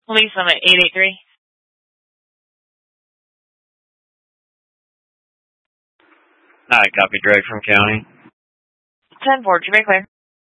Police on 883. Hi, copy, Drake from county. 10-4, you may clear.